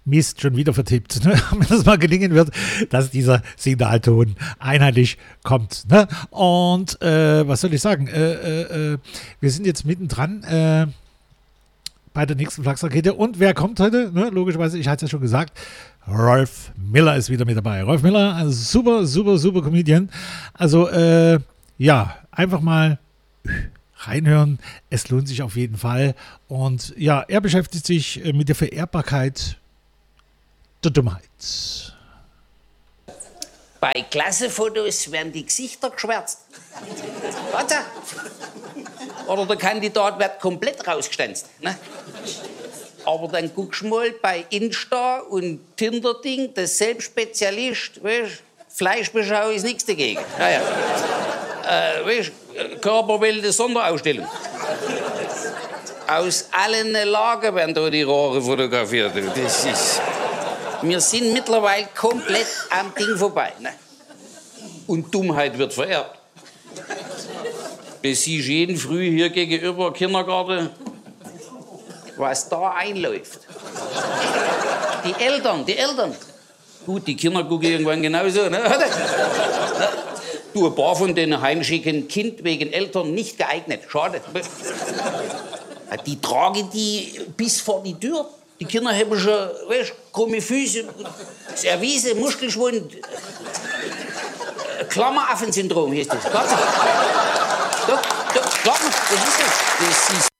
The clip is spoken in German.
Mist, schon wieder vertippt. Ne? Wenn das mal gelingen wird, dass dieser Signalton einheitlich kommt. Ne? Und was soll ich sagen? Wir sind jetzt mittendran bei der nächsten Flachsrakete. Und wer kommt heute? Ne? Logischerweise, ich hatte es ja schon gesagt, Rolf Miller ist wieder mit dabei. Rolf Miller, ein super, super, super Comedian. Also, ja, einfach mal reinhören. Es lohnt sich auf jeden Fall. Und ja, er beschäftigt sich mit der Vererbbarkeit der Dummheit. Bei Klassefotos werden die Gesichter geschwärzt. Warte. Oder der Kandidat wird komplett rausgestanzt. Ne? Aber dann guckst du mal bei Insta und Tinder-Ding, das Selbstspezialist, weißt, Fleischbeschau ist nichts dagegen. Ja. Weißt, Körperbilder Sonderausstellung. Aus allen Lagen werden da die Rohre fotografiert. Das ist... Wir sind mittlerweile komplett am Ding vorbei. Ne? Und Dummheit wird vererbt. Du siehst jeden Früh hier gegenüber Kindergarten, was da einläuft. Die Eltern. Gut, die Kinder gucken irgendwann genauso. Ne? Du, ein paar von denen heimschicken Kind wegen Eltern nicht geeignet. Schade. Die tragen die bis vor die Tür. Die Kinder haben schon, weißt, krumme Füße, das erwiesen, Muskelschwund, Klammeraffen-Syndrom heißt das. Doch, Klammer, das ist das. Das ist